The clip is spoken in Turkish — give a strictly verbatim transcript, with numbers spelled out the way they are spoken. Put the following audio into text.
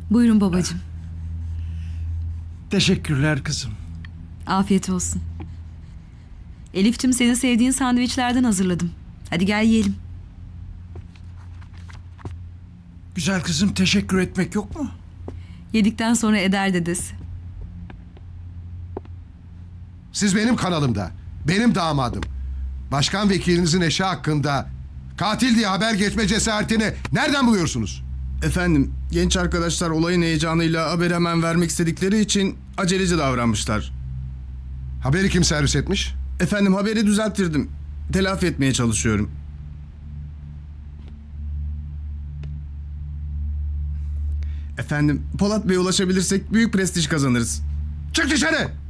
Buyurun babacığım. Teşekkürler kızım. Afiyet olsun. Elif'cim senin sevdiğin sandviçlerden hazırladım. Hadi gel yiyelim. Güzel kızım, teşekkür etmek yok mu? Yedikten sonra eder dedesi. Siz benim kanalımda, benim damadım. Başkan vekilinizin eşi hakkında katil diye haber geçme cesaretini nereden buluyorsunuz? Efendim, genç arkadaşlar olayın heyecanıyla haberi hemen vermek istedikleri için aceleci davranmışlar. Haberi kim servis etmiş? Efendim haberi düzelttirdim. Telafi etmeye çalışıyorum. Efendim, Polat Bey'e ulaşabilirsek büyük prestij kazanırız. Çık dışarı!